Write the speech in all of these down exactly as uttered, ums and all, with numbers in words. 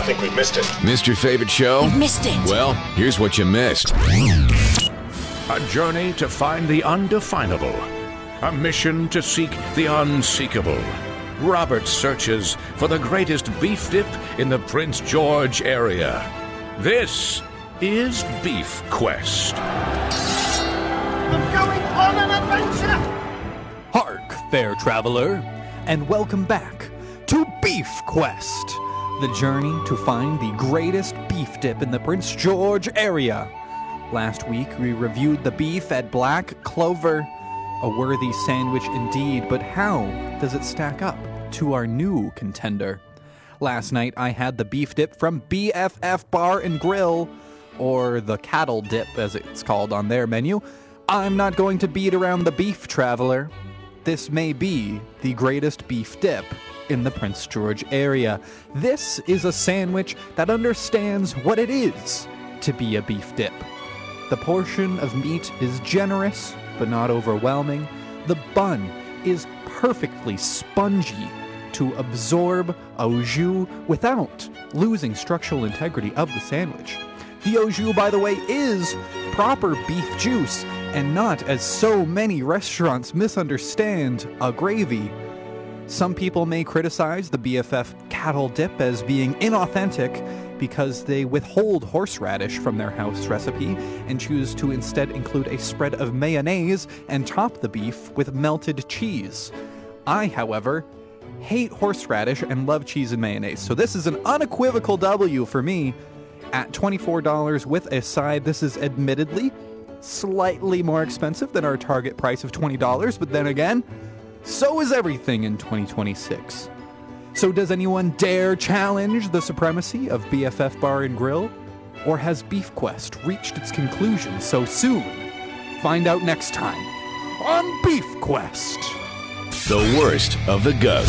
think we've missed it. Missed your favorite show? You missed it. Well, here's what you missed. A journey to find the undefinable. A mission to seek the unseekable. Robert searches for the greatest beef dip in the Prince George area. This is Beef Quest. I'm going on an adventure! Hark, fair traveler, and welcome back to Beef Quest, the journey to find the greatest beef dip in the Prince George area. Last week, we reviewed the beef at Black Clover. A worthy sandwich indeed, but how does it stack up to our new contender? Last night, I had the beef dip from B F F Bar and Grill, or the cattle dip as it's called on their menu. I'm not going to beat around the beef, traveler. This may be the greatest beef dip in the Prince George area. This is a sandwich that understands what it is to be a beef dip. The portion of meat is generous, but not overwhelming. The bun is perfectly spongy to absorb au jus without losing structural integrity of the sandwich. The au jus, by the way, is proper beef juice, and not, as so many restaurants misunderstand, a gravy. Some people may criticize the B F F cattle dip as being inauthentic because they withhold horseradish from their house recipe and choose to instead include a spread of mayonnaise and top the beef with melted cheese. I, however, hate horseradish and love cheese and mayonnaise, so this is an unequivocal W for me. At twenty-four dollars with a side, this is admittedly slightly more expensive than our target price of twenty dollars, but then again, so is everything in twenty twenty-six. So does anyone dare challenge the supremacy of B F F Bar and Grill? Or has Beef Quest reached its conclusion so soon? Find out next time on Beef Quest. The worst of the goat.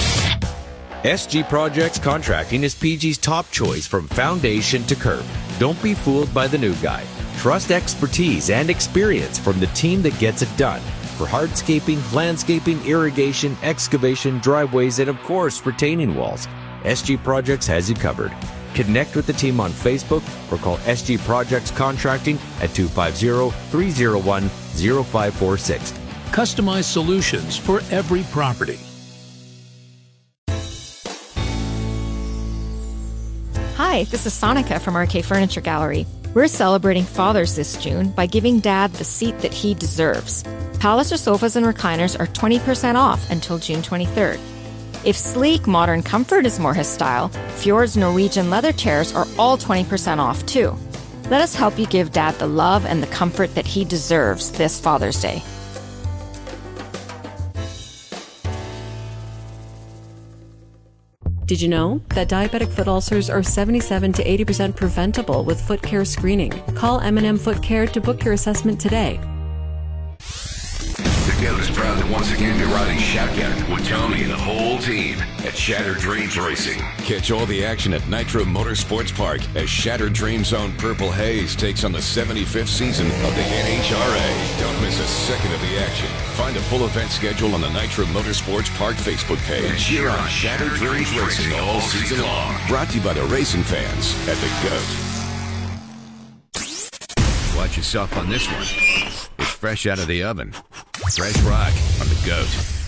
S G Projects Contracting is P G's top choice from foundation to curb. Don't be fooled by the new guy. Trust expertise and experience from the team that gets it done. For hardscaping, landscaping, irrigation, excavation, driveways, and of course, retaining walls, S G Projects has you covered. Connect with the team on Facebook or call S G Projects Contracting at two five zero, three zero one, zero five four six. Customized solutions for every property. Hi, this is Sonica from R K Furniture Gallery. We're celebrating Father's this June by giving Dad the seat that he deserves. Palliser sofas and recliners are twenty percent off until June twenty-third. If sleek, modern comfort is more his style, Fjord's Norwegian leather chairs are all twenty percent off too. Let us help you give Dad the love and the comfort that he deserves this Father's Day. Did you know that diabetic foot ulcers are seventy-seven to eighty percent preventable with Foot Care screening? Call M and M Foot Care to book your assessment today. Together is proud to once again be riding shotgun with Tony and the whole team at Shattered Dreams Racing. Catch all the action at Nitro Motorsports Park as Shattered Dreams own Purple Haze takes on the seventy-fifth season of the N H R A. Don't miss a second of the action. Find a full event schedule on the Nitro Motorsports Park Facebook page. And cheer on Shattered Dreams Racing all season long. Brought to you by the racing fans at the GOAT. Watch yourself on this one. It's fresh out of the oven. Fresh Rock on the GOAT.